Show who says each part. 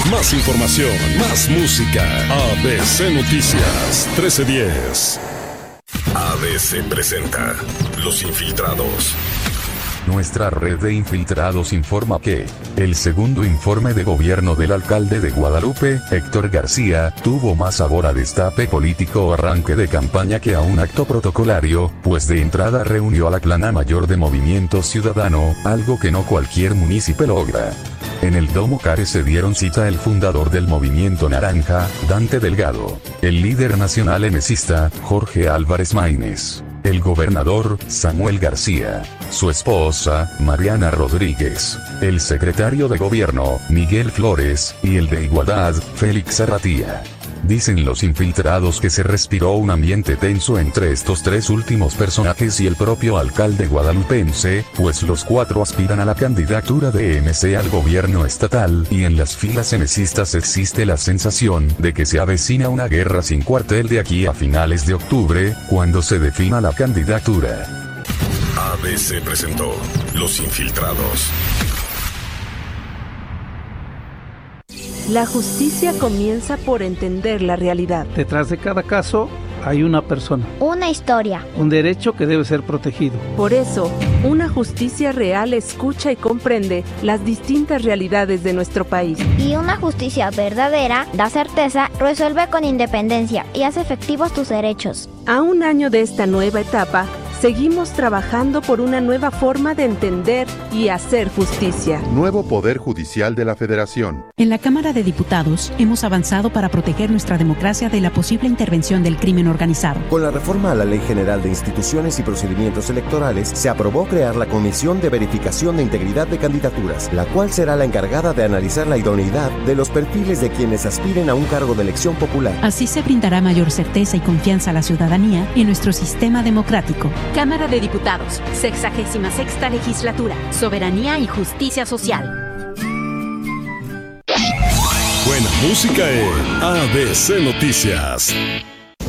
Speaker 1: Más información, más música. ABC Noticias 1310. ABC presenta Los Infiltrados.
Speaker 2: Nuestra red de infiltrados informa que el segundo informe de gobierno del alcalde de Guadalupe, Héctor García, tuvo más sabor a destape político o arranque de campaña que a un acto protocolario, pues de entrada reunió a la plana mayor de Movimiento Ciudadano, algo que no cualquier municipio logra. En el Domo Care se dieron cita el fundador del Movimiento Naranja, Dante Delgado, el líder nacional emesista, Jorge Álvarez Maínez, el gobernador, Samuel García, su esposa, Mariana Rodríguez, el secretario de gobierno, Miguel Flores, y el de Igualdad, Félix Arratía. Dicen los infiltrados que se respiró un ambiente tenso entre estos tres últimos personajes y el propio alcalde guadalupense, pues los cuatro aspiran a la candidatura de MC al gobierno estatal, y en las filas emesistas existe la sensación de que se avecina una guerra sin cuartel de aquí a finales de octubre, cuando se defina la candidatura.
Speaker 1: ABC presentó Los Infiltrados.
Speaker 3: La justicia comienza por entender la realidad.
Speaker 4: Detrás de cada caso hay una persona,
Speaker 5: una historia,
Speaker 4: un derecho que debe ser protegido.
Speaker 3: Por eso, una justicia real escucha y comprende las distintas realidades de nuestro país.
Speaker 5: Y una justicia verdadera da certeza, resuelve con independencia y hace efectivos tus derechos.
Speaker 3: A un año de esta nueva etapa, seguimos trabajando por una nueva forma de entender y hacer justicia.
Speaker 6: Nuevo Poder Judicial de la Federación.
Speaker 7: En la Cámara de Diputados hemos avanzado para proteger nuestra democracia de la posible intervención del crimen organizado.
Speaker 8: Con la reforma a la Ley General de Instituciones y Procedimientos Electorales, se aprobó crear la Comisión de Verificación de Integridad de Candidaturas, la cual será la encargada de analizar la idoneidad de los perfiles de quienes aspiren a un cargo de elección popular.
Speaker 7: Así se brindará mayor certeza y confianza a la ciudadanía en nuestro sistema democrático.
Speaker 9: Cámara de Diputados, 66ª Legislatura, Soberanía y Justicia Social.
Speaker 1: Buena música en ABC Noticias.